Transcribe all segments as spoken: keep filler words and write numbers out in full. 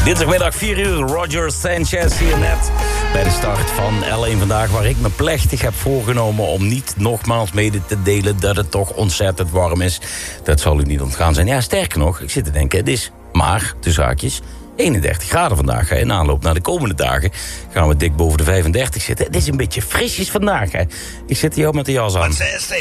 Dinsdagmiddag vier uur, Roger Sanchez hier net bij de start van L één Vandaag, waar ik me plechtig heb voorgenomen om niet nogmaals mede te delen dat het toch ontzettend warm is. Dat zal u niet ontgaan zijn. Ja, sterker nog, ik zit te denken, het is maar, tussen haakjes, eenendertig graden vandaag. Hè. In aanloop naar de komende dagen gaan we dik boven de vijfendertig zitten. Het is een beetje frisjes vandaag. Hè. Ik zit hier ook met de jas aan.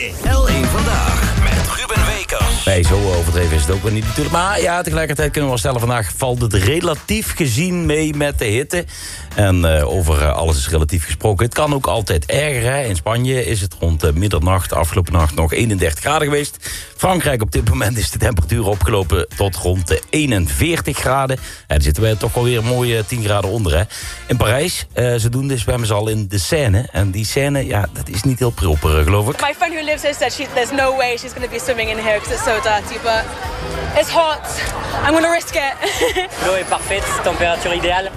L één Vandaag met Ruben Wekers. Nee, zo overdreven is het ook weer niet natuurlijk. Maar ja, tegelijkertijd kunnen we wel stellen, vandaag valt het relatief gezien mee met de hitte. En uh, over uh, alles is relatief gesproken. Het kan ook altijd erger. Hè. In Spanje is het rond uh, middernacht, afgelopen nacht nog eenendertig graden geweest. Frankrijk op dit moment is de temperatuur opgelopen tot rond de eenenveertig graden. En daar zitten wij toch alweer mooie tien graden onder. Hè. In Parijs, uh, ze doen dus bij me al in de Seine. En die Seine, ja, dat is niet heel proper, geloof ik. My friend who lives here said she, there's no way she's going to be swimming in here because it's so dirty, but it's hot. I'm going to risk it. L'eau est parfaite, température idéale.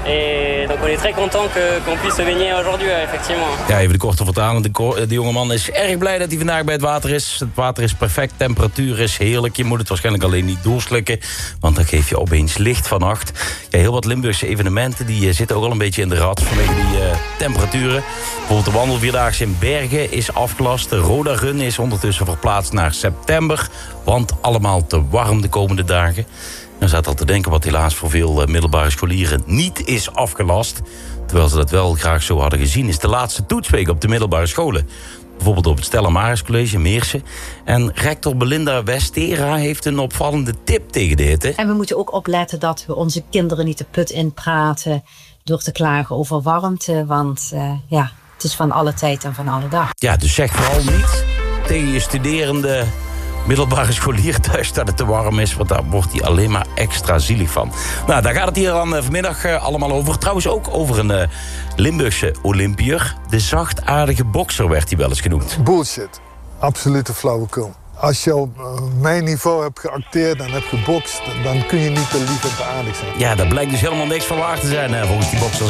Et donc on est très content que, qu'on puisse se baigner aujourd'hui, effectivement. Ja, even de korte vertaling. De, ko- de jongeman is erg blij dat hij vandaag bij het water is. Het water is perfect, temperatuur is heerlijk. Je moet het waarschijnlijk alleen niet doorslikken, want dan geef je opeens licht vannacht. Ja, heel wat Limburgse evenementen die uh, zitten ook al een beetje in de rat vanwege die uh, temperaturen. Bijvoorbeeld de wandelvierdaagse in Bergen is afgelast. De Roda Run is ondertussen verplaatst naar september, want allemaal te warm de komende dagen. Dan zat al te denken wat helaas voor veel uh, middelbare scholieren niet is afgelast. Terwijl ze dat wel graag zo hadden gezien, is de laatste toetsweek op de middelbare scholen. Bijvoorbeeld op het Stella Maris College in Meersen. En rector Belinda Westera heeft een opvallende tip tegen de hitte. En we moeten ook opletten dat we onze kinderen niet de put in praten door te klagen over warmte. Want uh, ja, het is van alle tijd en van alle dag. Ja, dus zeg vooral niet tegen je studerende middelbare scholier thuis dat het te warm is, want daar wordt hij alleen maar extra zielig van. Nou, daar gaat het hier dan uh, vanmiddag uh, allemaal over. Trouwens ook over een uh, Limburgse Olympiër. De zachtaardige bokser werd hij wel eens genoemd. Bullshit. Absolute flauwekul. Als je op uh, mijn niveau hebt geacteerd en hebt gebokst, dan kun je niet te lief en te aardig zijn. Ja, daar blijkt dus helemaal niks van waar te zijn, uh, volgens die bokser.